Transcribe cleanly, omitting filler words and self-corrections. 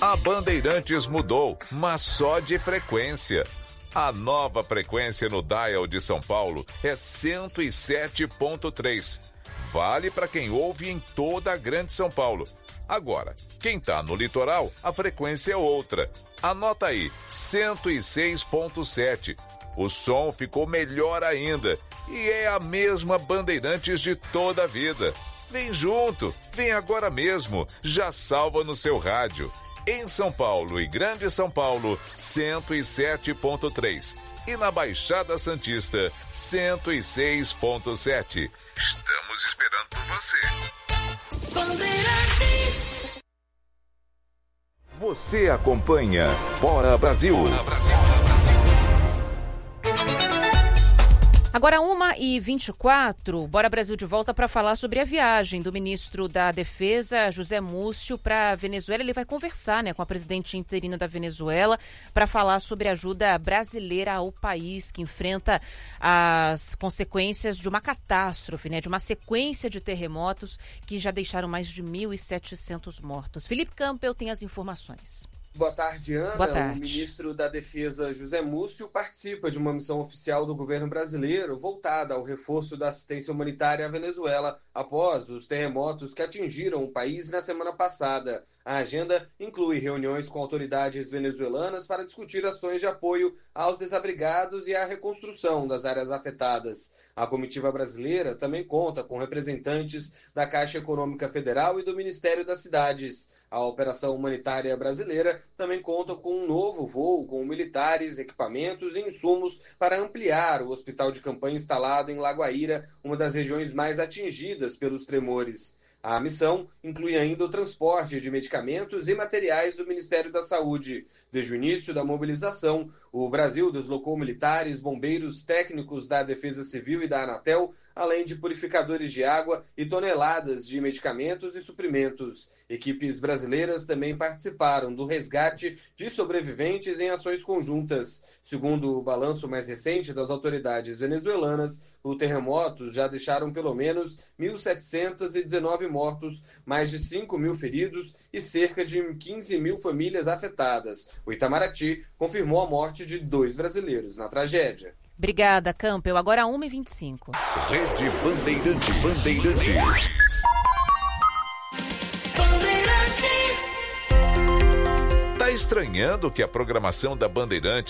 A Bandeirantes mudou, mas só de frequência. A nova frequência no dial de São Paulo é 107.3. Vale para quem ouve em toda a Grande São Paulo. Agora, quem está no litoral, a frequência é outra. Anota aí, 106.7. O som ficou melhor ainda e é a mesma Bandeirantes de toda a vida. Vem junto, vem agora mesmo, já salva no seu rádio. Em São Paulo e Grande São Paulo, 107.3. E na Baixada Santista, 106.7. Estamos esperando por você. Bandeirantes. Você acompanha Bora Brasil. Bora Brasil. Agora 1h24, Bora Brasil de volta para falar sobre a viagem do ministro da Defesa, José Múcio, para a Venezuela. Ele vai conversar, com a presidente interina da Venezuela para falar sobre a ajuda brasileira ao país que enfrenta as consequências de uma catástrofe, de uma sequência de terremotos que já deixaram mais de 1.700 mortos. Felipe Campbell tem as informações. Boa tarde, Ana. Boa tarde. O ministro da Defesa, José Múcio, participa de uma missão oficial do governo brasileiro voltada ao reforço da assistência humanitária à Venezuela após os terremotos que atingiram o país na semana passada. A agenda inclui reuniões com autoridades venezuelanas para discutir ações de apoio aos desabrigados e à reconstrução das áreas afetadas. A comitiva brasileira também conta com representantes da Caixa Econômica Federal e do Ministério das Cidades. A operação humanitária brasileira também conta com um novo voo com militares, equipamentos e insumos para ampliar o hospital de campanha instalado em Lagoaíra, uma das regiões mais atingidas pelos tremores. A missão inclui ainda o transporte de medicamentos e materiais do Ministério da Saúde. Desde o início da mobilização, o Brasil deslocou militares, bombeiros, técnicos da Defesa Civil e da Anatel, além de purificadores de água e toneladas de medicamentos e suprimentos. Equipes brasileiras também participaram do resgate de sobreviventes em ações conjuntas. Segundo o balanço mais recente das autoridades venezuelanas, os terremotos já deixaram pelo menos 1.719 mortos, mais de 5 mil feridos e cerca de 15 mil famílias afetadas. O Itamaraty confirmou a morte de 2 brasileiros na tragédia. Obrigada, Campbell. Agora 1h25. Rede Bandeirantes. Tá estranhando que a programação da Bandeirantes